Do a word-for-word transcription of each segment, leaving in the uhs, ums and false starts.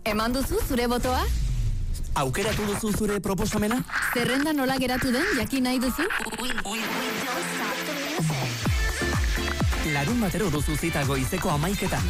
Eman duzu zure botoa? Aukeratu duzu zure proposamena? Zerrenda nola geratu den jakin nahi duzu? Larun batero duzu zita goizeko amaiketan.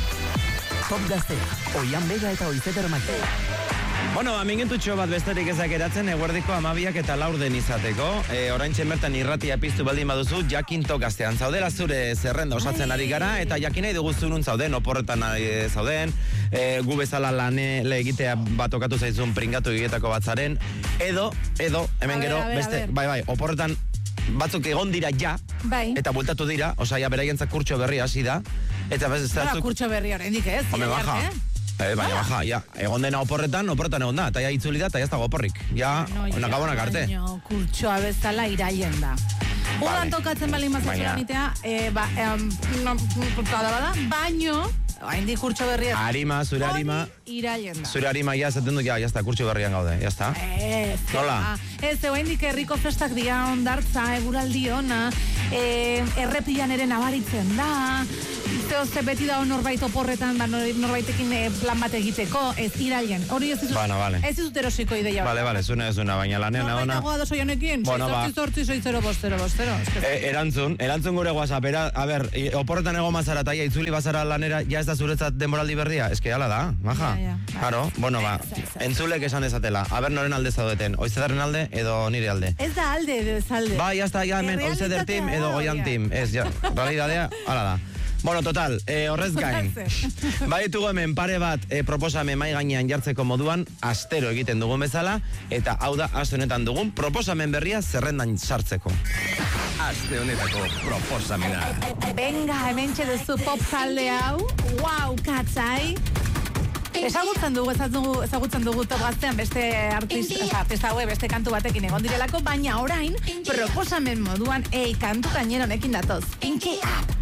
Top Gaztea, Oian Bega eta Oize Bermate. Bueno, amingentutxo bat besterik ezak eratzen eguerdiko amabiak eta laurden izateko. E, oraintxe bertan irratia piztu baldin baduzu, jakin Top Gaztean zaudela zure zerrenda osatzen ari gara, eta jakin nahi dugu zurun zauden, oporretan ari zauden, e, gu bezala lane egitea bat okatu zaizun pringatu egietako batzaren, edo, edo, hemen gero, beste, bai, bai, oporretan batzuk egon dira ja, bai. Eta bultatu dira, osea, beraientzak kurtso berri hasi da, eta bez, zatzuk... kurtso berri oraindik ez, Home, baja. Eh, baina baja, ja, egon dena oporretan, oporretan egon da, eta ja itzuli da, eta ja ez dago oporrik. Ja, no, nakabonak arte. Baina, kurtsoa bezala iraien da. Udan tokatzen balin mazatzen anitea, eh, ba, em, no, bada, baino, haindik kurtso berria. Arima, zure arima. Iraien da. Zure arima, ja, zaten dut, ja, jazta, kurtso berrian gaude, jazta. Ez, nola? Ez, haindik herriko festak dia ondartza, eguraldi ona, eh, errepilan ere nabaritzen da, Zeo, ze beti da norbait oporretan, ba, norbaitekin eh, plan bat egiteko, ez iraien. Hori ez izut, bueno, vale. ez izut erosiko ideia. Vale, vale, zune ez una, baina lanean no, ona. Norbaitagoa dozo jonekin, bueno, sei zortzi zortzi sei zero bost zero bost zero. E, erantzun, erantzun gure WhatsAppera, a ber, oporretan ego mazara eta itzuli bazara lanera, ja ez da zuretzat denboraldi berdia, eske hala da, maja. Ja, ja, claro, bueno, ba, entzulek esan dezatela, a ber, noren alde zaudeten, oizedaren alde edo nire alde. Ez da alde, ez alde. Ba, jazta, ja, hemen, oizeder team edo goian team, ez, ja, realidadea, hala da. Bueno, total, eh, horrez gain. Baditugu hemen pare bat eh, proposame mai gainean jartzeko moduan, astero egiten dugun bezala, eta hau da, aste honetan dugun, proposamen berria zerrendan sartzeko. Aste honetako proposamena. Venga, hemen txedezu pop talde hau. Wow, katzai. Ezagutzen dugu, ezagutzen dugu Top Gaztean beste artista, artista haue, beste kantu batekin egon direlako, baina orain proposamen moduan, ei, kantu gainera honekin datoz. Pinky up.